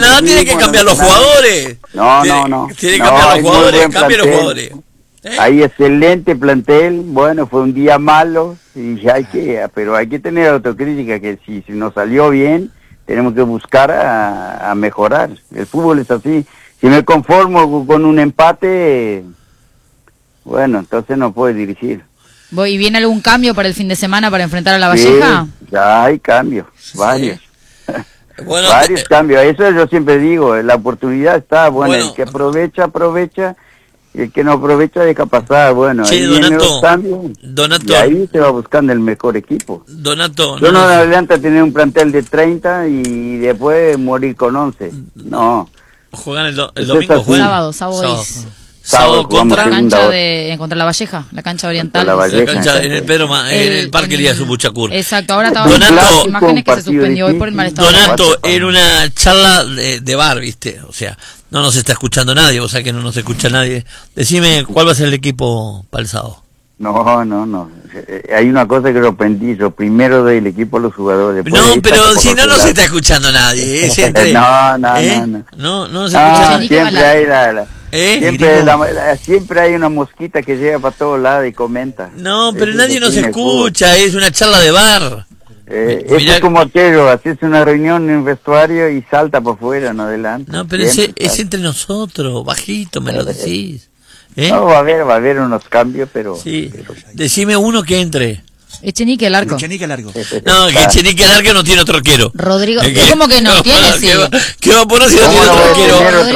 nada, tiene que cambiar los jugadores. No. Tiene que cambiar los jugadores, cambia los jugadores. Hay excelente plantel, bueno, fue un día malo, y pero hay que tener autocrítica, que si nos salió bien, tenemos que buscar a mejorar. El fútbol es así. Si me conformo con un empate, bueno, entonces no puedo dirigir. ¿Y viene algún cambio para el fin de semana para enfrentar a La Valleja? Sí, ya hay cambios, varios. Bueno, varios cambios. Eso yo siempre digo, la oportunidad está, bueno, el que aprovecha, y el que no aprovecha deja pasar. Bueno, ahí vienen los cambios, y ahí se va buscando el mejor equipo. Donato, yo no me adelanta tener un plantel de 30 y después morir con 11. No. Juegan el domingo, sábado contra La Valleja, la cancha oriental. La cancha en el Parque Elías Ubuchacur. Exacto, ahora estaba viendo las imágenes que se suspendió hoy por el mal estado. Donato, en una charla de bar, ¿viste? O sea, no nos está escuchando nadie, o sea que no nos escucha nadie. Decime, ¿cuál va a ser el equipo para el sábado? No. Hay una cosa que lo aprendí. Yo primero doy el equipo a los jugadores. No, pero si no se está escuchando nadie. Siempre, no se escucha nadie. Siempre hay siempre hay una mosquita que llega para todos lados y comenta. No, pero nadie nos escucha. Es una charla de bar. Es como aquello, haces una reunión en un vestuario y salta por fuera, no adelante. No, pero es entre nosotros, bajito, me lo decís. No, va a haber unos cambios, pero... Sí, decime uno que entre. Echenique Largo. No, que Echenique Largo no tiene otro arquero. Rodrigo, ¿cómo que no tiene? Sí. ¿Qué va a poner si no tiene otro arquero?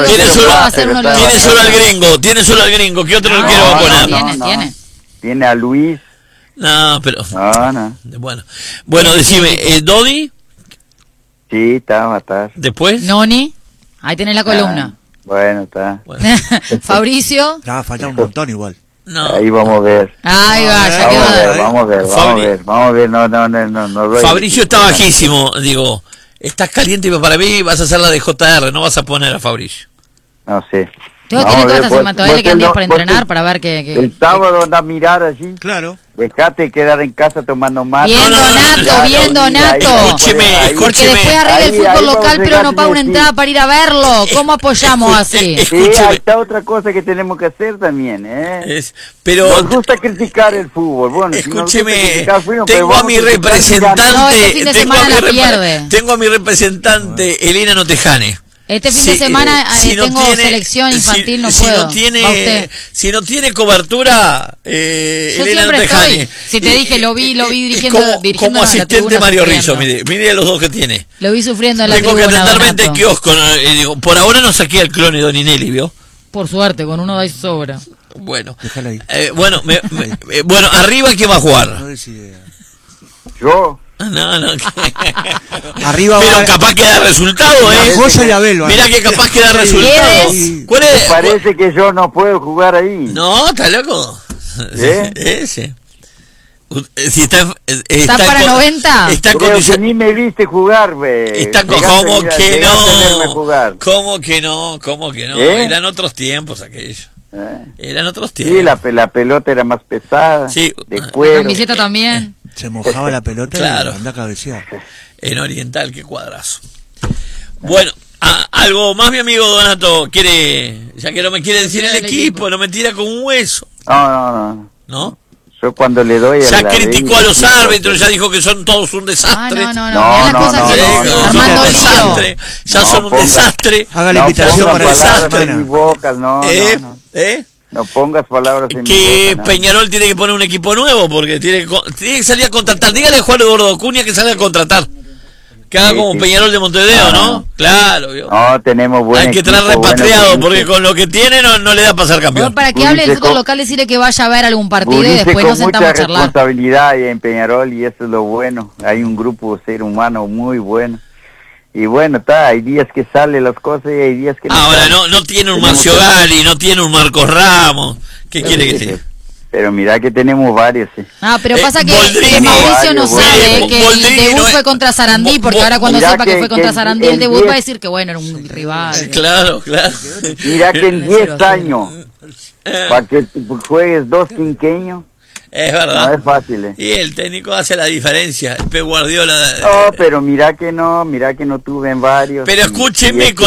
Tiene solo al gringo. ¿Qué otro arquero va a poner? Tiene a Luis. No, pero... No. Bueno, decime, ¿Dodi? Sí, va a estar. ¿Después? Noni, ahí tenés la columna. Bueno, está. Fabricio. Falta un montón igual. No. Ahí vamos a ver. Ahí va, ya quedó. Vamos a ver. No. Fabricio está bajísimo, digo. Estás caliente para mí, vas a hacer la de JR, no vas a poner a Fabricio. No sé. Tengo que tener toda esta semana, todavía le quedan días para entrenar, para ver que... El sábado anda a mirar allí. Claro. Dejate quedar en casa tomando mate. Bien, Donato. Escúcheme. Porque después arriba el fútbol local, pero no paga una entrada para ir a verlo. ¿Cómo apoyamos así? Sí, ahí está otra cosa que tenemos que hacer también, Pero nos gusta criticar el fútbol. Bueno, escúcheme, tengo a mi representante, tengo a mi representante Elena Notejane. Este fin de semana tengo selección infantil, no puedo. Si no tiene cobertura, yo Elena siempre Notejane. estoy. Si te dije, lo vi dirigiendo como asistente Mario Rizzo, mire los dos que tiene. Lo vi sufriendo en la tribuna. Tengo que atender 20 Donato. kioscos. Por ahora no saqué al clon de Doninelli, ¿vio? Por suerte, con uno dais sobra. Bueno, bueno, arriba, ¿quién va a jugar? Yo. No. Arriba pero capaz que da resultado, Mirá que capaz que da resultado. ¿Cuál es? Parece que yo no puedo jugar ahí. No, ¿está loco? Ese. Si está para 90. Creo que ni me viste jugar, ¿Cómo que no? Eran otros tiempos aquellos. Eran otros tiempos. Sí, la pelota era más pesada. Sí. De cuero. La camiseta también. Se mojaba la pelota claro. Y anda a cabecear. En Oriental, qué cuadrazo. Bueno, algo más, mi amigo Donato, ya que no me quiere decir el equipo, no me tira con un hueso. No. Yo cuando le doy ya criticó a los árbitros, ya dijo que son todos un desastre. Ya son un desastre. Haga la invitación para el desastre. No pongas palabras en que mi boca, Peñarol tiene que poner un equipo nuevo porque tiene que salir a contratar. Dígale a Juan Eduardo Acuña que salga a contratar. Que haga como Peñarol de Montevideo, ¿no? Claro, ¿vio? No, tenemos buen hay que traer repatriado porque con lo que tiene no le da para ser campeón. Para que hable el fútbol local, decirle que vaya a ver algún partido y después nos sentamos a charlar. Mucha responsabilidad en Peñarol y eso es lo bueno. Hay un grupo de ser humano muy bueno. Y bueno, hay días que salen las cosas y hay días que no. Ahora no tiene un Marcio Gali, no tiene un Marcos Ramos. ¿Qué quiere que sea? Pero mirá que tenemos varios. Pero pasa que Mauricio no sabe que el debut fue contra Sarandí, porque ahora cuando sepa que fue contra Sarandí el debut va a decir que bueno, era un rival. Claro. Mirá que en 10 años, para que juegues 2 quinqueños. Es verdad. No es fácil. Y el técnico hace la diferencia. El Pep Guardiola. Pero mirá que no tuve en varios. Pero escúcheme,